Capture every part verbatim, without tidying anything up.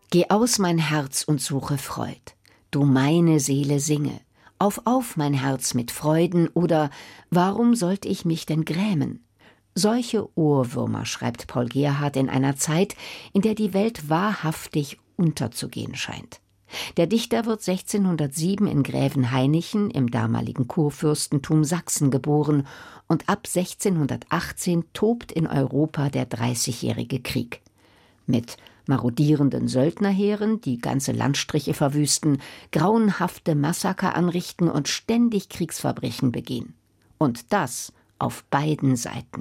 Geh aus, mein Herz, und suche Freud. Du meine Seele singe. Auf, auf, mein Herz, mit Freuden, oder warum sollt ich mich denn grämen? Solche Ohrwürmer schreibt Paul Gerhardt in einer Zeit, in der die Welt wahrhaftig unterzugehen scheint. Der Dichter wird sechzehnhundertsieben in Grävenhainichen im damaligen Kurfürstentum Sachsen geboren und ab sechzehnhundertachtzehn tobt in Europa der Dreißigjährige Krieg. Mit marodierenden Söldnerheeren, die ganze Landstriche verwüsten, grauenhafte Massaker anrichten und ständig Kriegsverbrechen begehen. Und das auf beiden Seiten.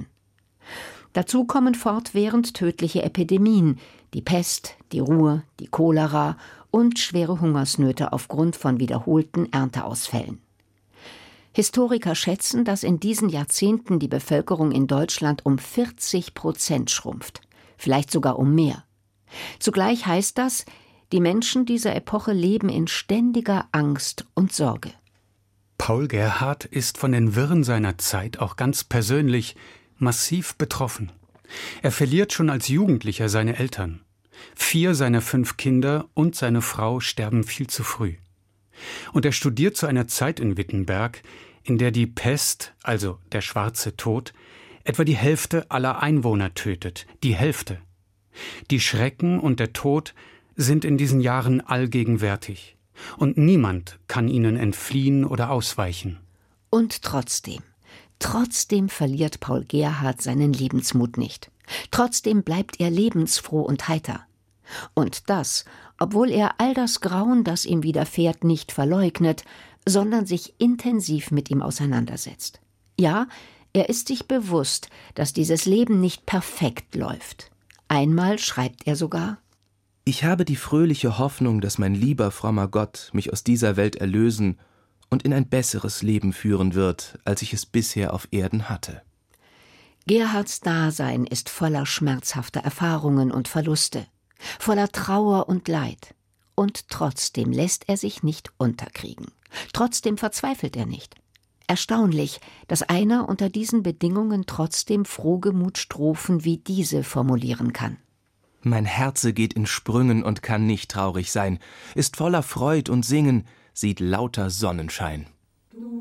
Dazu kommen fortwährend tödliche Epidemien, die Pest, die Ruhr, die Cholera und schwere Hungersnöte aufgrund von wiederholten Ernteausfällen. Historiker schätzen, dass in diesen Jahrzehnten die Bevölkerung in Deutschland um vierzig Prozent schrumpft, vielleicht sogar um mehr. Zugleich heißt das, die Menschen dieser Epoche leben in ständiger Angst und Sorge. Paul Gerhardt ist von den Wirren seiner Zeit auch ganz persönlich massiv betroffen. Er verliert schon als Jugendlicher seine Eltern. Vier seiner fünf Kinder und seine Frau sterben viel zu früh. Und er studiert zu einer Zeit in Wittenberg, in der die Pest, also der schwarze Tod, etwa die Hälfte aller Einwohner tötet. Die Hälfte. Die Schrecken und der Tod sind in diesen Jahren allgegenwärtig. Und niemand kann ihnen entfliehen oder ausweichen. Und trotzdem, trotzdem verliert Paul Gerhardt seinen Lebensmut nicht. Trotzdem bleibt er lebensfroh und heiter. Und das, obwohl er all das Grauen, das ihm widerfährt, nicht verleugnet, sondern sich intensiv mit ihm auseinandersetzt. Ja, er ist sich bewusst, dass dieses Leben nicht perfekt läuft. Einmal schreibt er sogar: Ich habe die fröhliche Hoffnung, dass mein lieber, frommer Gott mich aus dieser Welt erlösen und in ein besseres Leben führen wird, als ich es bisher auf Erden hatte. Gerhardts Dasein ist voller schmerzhafter Erfahrungen und Verluste, voller Trauer und Leid. Und trotzdem lässt er sich nicht unterkriegen. Trotzdem verzweifelt er nicht. Erstaunlich, dass einer unter diesen Bedingungen trotzdem frohgemut Strophen wie diese formulieren kann. Mein Herze geht in Sprüngen und kann nicht traurig sein, ist voller Freud und Singen, sieht lauter Sonnenschein.